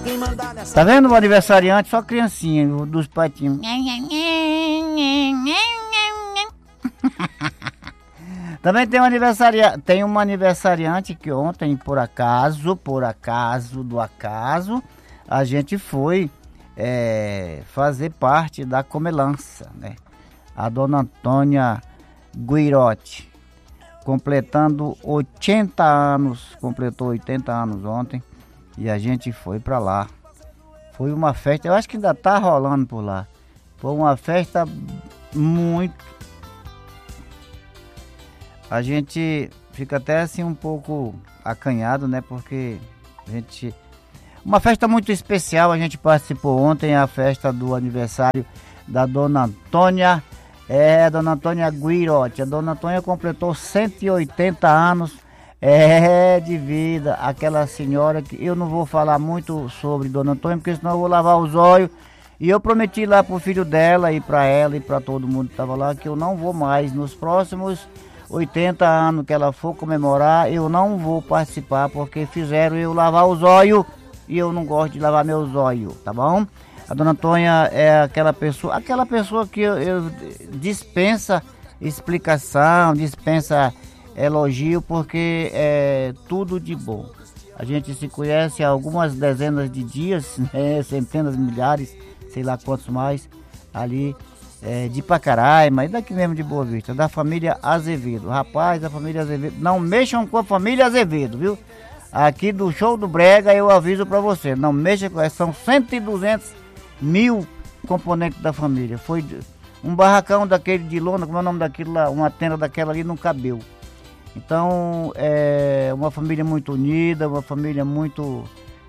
Tá vendo o aniversariante? Só criancinha, dos patinhos. Também tem uma aniversariante que ontem, por acaso do acaso, a gente foi fazer parte da comelança, né? A dona Antônia Guirotti, completou 80 anos ontem, e a gente foi pra lá. Foi uma festa, eu acho que ainda tá rolando por lá. Foi uma festa muito... A gente fica até assim um pouco acanhado, né? Porque uma festa muito especial, a gente participou ontem, a festa do aniversário da Dona Antônia, Dona Antônia Guirotti. A Dona Antônia completou 180 anos de vida. Aquela senhora que eu não vou falar muito sobre Dona Antônia, porque senão eu vou lavar os olhos. E eu prometi lá pro filho dela e pra ela e pra todo mundo que estava lá que eu não vou mais nos próximos 80 anos que ela for comemorar, eu não vou participar, porque fizeram eu lavar os olhos e eu não gosto de lavar meus olhos, tá bom? A Dona Antônia é aquela pessoa que eu dispensa explicação, dispensa elogio, porque é tudo de bom. A gente se conhece há algumas dezenas de dias, centenas, milhares, sei lá quantos mais, ali de Pacaraima, e daqui mesmo de Boa Vista, da família Azevedo. Rapaz, a família Azevedo, não mexam com a família Azevedo, viu? Aqui do Show do Brega eu aviso pra você, não mexa com essa, são 100 e 200 mil componentes da família. Foi um barracão daquele de lona, como é o nome daquilo lá, uma tenda daquela ali não cabeu. Então, é uma família muito unida, uma família muito...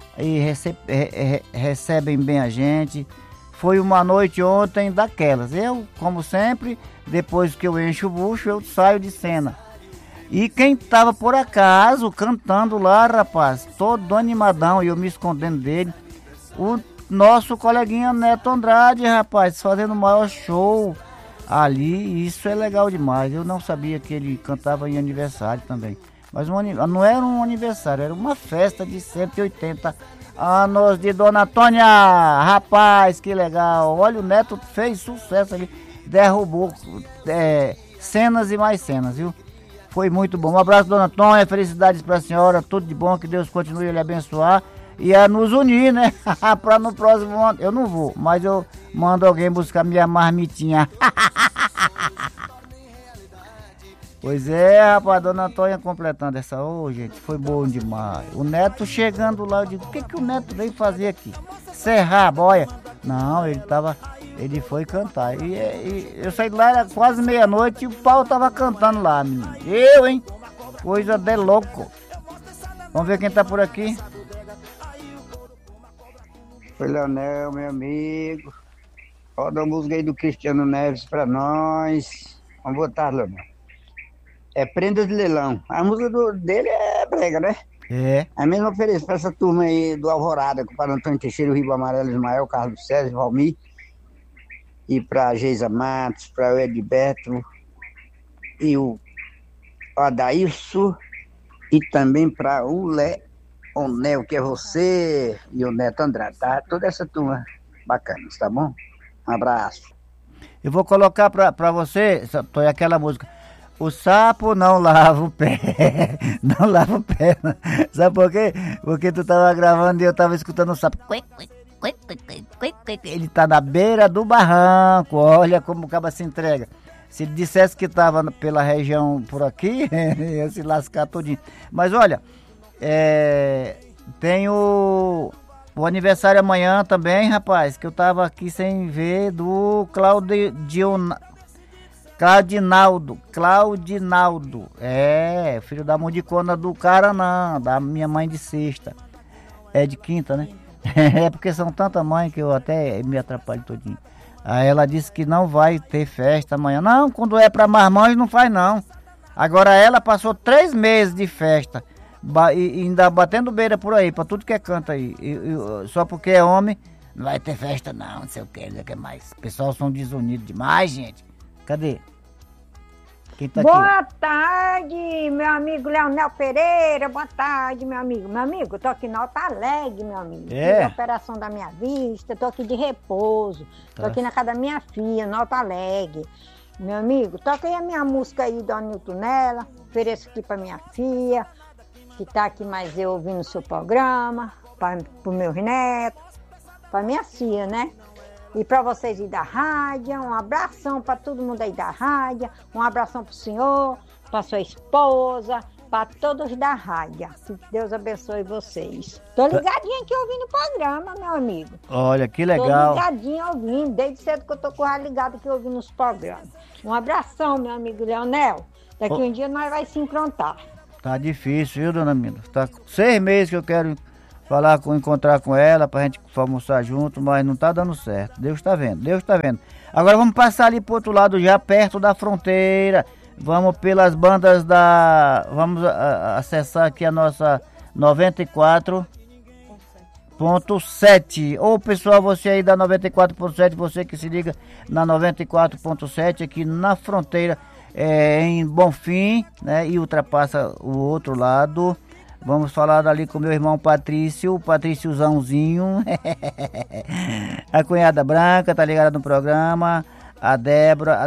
recebem bem a gente. Foi uma noite ontem daquelas. Eu, como sempre, depois que eu encho o bucho, eu saio de cena. E quem tava por acaso cantando lá, rapaz, todo animadão, e eu me escondendo dele, o nosso coleguinha Neto Andrade, rapaz, fazendo o maior show ali. Isso é legal demais. Eu não sabia que ele cantava em aniversário também. Mas não era um aniversário, era uma festa de 180 anos de Dona Antônia. Rapaz, que legal. Olha, o Neto fez sucesso ali, derrubou cenas e mais cenas, viu? Foi muito bom. Um abraço, Dona Antônia, felicidades pra senhora, tudo de bom, que Deus continue a lhe abençoar e a nos unir, né? Pra no próximo ano, eu não vou, mas eu mando alguém buscar minha marmitinha. Pois é, rapaz, Dona Antônia completando essa, gente, foi bom demais. O Neto chegando lá, eu digo, o que o Neto veio fazer aqui? Serrar a boia? Não, ele foi cantar. E eu saí de lá, era quase meia-noite, e o pau tava cantando lá, menino. Hein? Coisa de louco. Vamos ver quem tá por aqui. Oi, Leonel, meu amigo. Roda a música aí do Cristiano Neves pra nós. Vamos botar, Leonel. É Prenda de Leilão. A música dele é brega, né? É. A mesma ofereço pra essa turma aí do Alvorada, com o Padre Antônio Teixeira, o Ribo Amarelo, Ismael, Carlos César, Valmir. E pra Geisa Matos, pra o Edberto e o Adailson. E também pra o Leonel, que é você, e o Neto Andrade, tá? Toda essa turma bacana, tá bom? Um abraço. Eu vou colocar pra você, aquela música. O sapo não lava o pé, não lava o pé. Sabe por quê? Porque tu tava gravando e eu tava escutando o sapo. Ele tá na beira do barranco, olha como o cabo se entrega. Se ele dissesse que tava pela região por aqui, ia se lascar todinho. Mas olha, tem o aniversário amanhã também, rapaz, que eu tava aqui sem ver, do Claudinaldo, filho da mudicona do cara não, da minha mãe de sexta, de quinta, né? É porque são tanta mãe que eu até me atrapalho todinho. Aí ela disse que não vai ter festa amanhã. Não, quando é pra marmães não faz não. Agora ela passou 3 meses de festa, e ainda batendo beira por aí, pra tudo que é canto aí, só porque é homem, não vai ter festa não sei o que mais. O pessoal são desunidos demais, gente. Cadê? Quem tá Boa aqui? tarde, meu amigo Leonel Pereira. Boa tarde, meu amigo. Meu amigo, eu tô aqui na Alto Alegre, meu amigo. É? Fiz a operação da minha vista, tô aqui de repouso. Tô aqui na casa da minha filha, no Alto Alegre. Meu amigo, toca aí a minha música aí do Anilton Nela. Ofereço aqui pra minha filha, que tá aqui mais eu ouvindo o seu programa, pro meu neto, pra minha filha, né? E para vocês aí da rádio, um abração para todo mundo aí da rádio, um abração para o senhor, para sua esposa, para todos da rádio. Que Deus abençoe vocês. Tô ligadinha aqui ouvindo o programa, meu amigo. Olha, que legal. Tô ligadinha ouvindo, desde cedo que eu tô com o rádio ligado aqui ouvindo os programas. Um abração, meu amigo Leonel. Daqui um dia nós vai se encontrar. Tá difícil, viu, dona Mila? Tá 6 meses que eu quero encontrar com ela pra gente almoçar junto, mas não tá dando certo. Deus tá vendo. Agora vamos passar ali pro outro lado, já perto da fronteira. Vamos pelas bandas da... Vamos acessar aqui a nossa 94.7. Ô pessoal, você aí da 94.7, você que se liga na 94.7 aqui na fronteira, em Bonfim, né? E ultrapassa o outro lado. Vamos falar ali com meu irmão Patríciozãozinho. A cunhada Branca, tá ligada no programa. A Débora.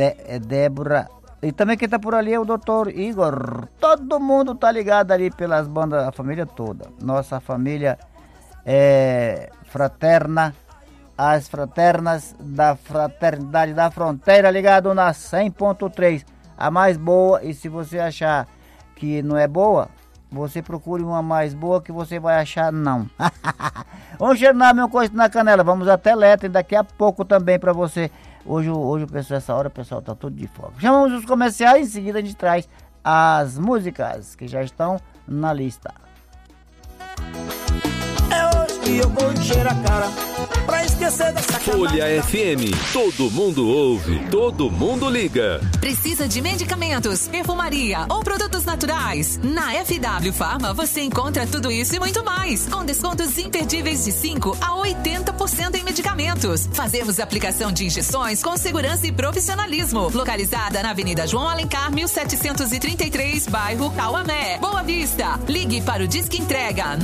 E também quem tá por ali é o doutor Igor. Todo mundo tá ligado ali pelas bandas, a família toda. Nossa família é fraterna. As fraternas da Fraternidade da Fronteira, ligado na 100.3. A mais boa, e se você achar que não é boa, você procure uma mais boa que você vai achar não. Vamos cheirar meu coisa na canela. Vamos até Letra daqui a pouco também para você. Hoje o pessoal, essa hora o pessoal tá tudo de folga. Chamamos os comerciais, em seguida a gente traz as músicas que já estão na lista. É hoje que eu vou encher a cara pra esquecer dessa Folha FM, todo mundo ouve, todo mundo liga. Precisa de medicamentos, perfumaria ou produtos naturais? Na FW Pharma você encontra tudo isso e muito mais, com descontos imperdíveis de 5 a 80% em medicamentos. Fazemos aplicação de injeções com segurança e profissionalismo. Localizada na Avenida João Alencar, 1733, bairro Cauamé, Boa Vista. Ligue para o Disque Entrega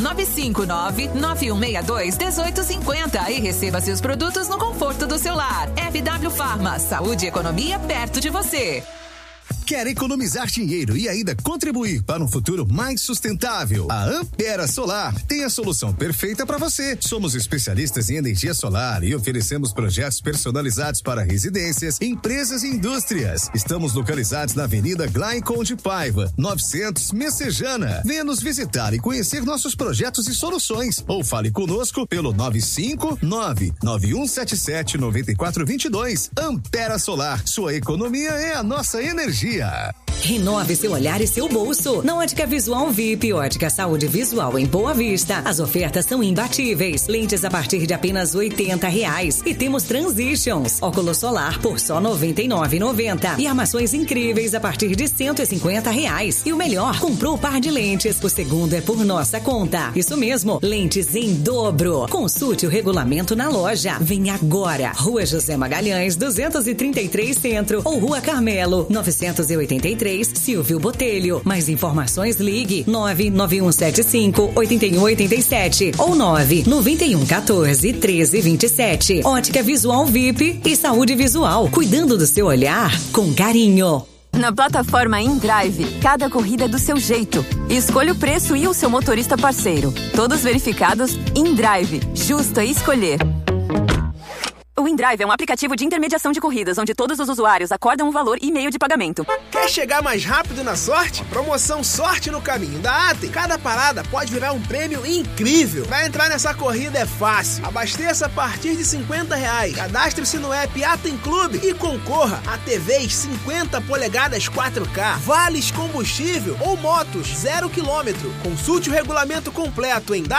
959-9162-1850 e receba seus produtos no conforto do seu lar. FW Pharma, saúde e economia perto de você. Quer economizar dinheiro e ainda contribuir para um futuro mais sustentável? A Ampera Solar tem a solução perfeita para você. Somos especialistas em energia solar e oferecemos projetos personalizados para residências, empresas e indústrias. Estamos localizados na Avenida Glaicon de Paiva, 900 Messejana. Venha nos visitar e conhecer nossos projetos e soluções. Ou fale conosco pelo 959-9177-9422. Ampera Solar, sua economia é a nossa energia. Renove seu olhar e seu bolso. Na Ótica Visual VIP, Ótica Saúde Visual em Boa Vista, as ofertas são imbatíveis. Lentes a partir de apenas R$80 e temos Transitions, óculos solar por só R$99,90 e armações incríveis a partir de R$150. E o melhor, comprou o par de lentes, o segundo é por nossa conta. Isso mesmo, lentes em dobro. Consulte o regulamento na loja. Venha agora. Rua José Magalhães, 233 Centro ou Rua Carmelo, 983, Silvio Botelho. Mais informações, ligue 99175-8187 ou 99114-1327. Ótica Visual VIP e Saúde Visual, cuidando do seu olhar com carinho. Na plataforma InDrive, cada corrida é do seu jeito. Escolha o preço e o seu motorista parceiro. Todos verificados, InDrive, justo a escolher. O InDrive é um aplicativo de intermediação de corridas, onde todos os usuários acordam um valor e meio de pagamento. Quer chegar mais rápido na sorte? Promoção Sorte no Caminho da Atem. Cada parada pode virar um prêmio incrível. Pra entrar nessa corrida é fácil. Abasteça a partir de R$50. Cadastre-se no app Atem Clube e concorra a TVs 50 polegadas 4K, vales combustível ou motos 0 km. Consulte o regulamento completo em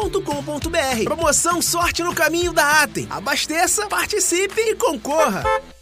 www.atemsortenocaminho.com.br. Promoção Sorte no Caminho da Atem. Abasteça, participe e concorra.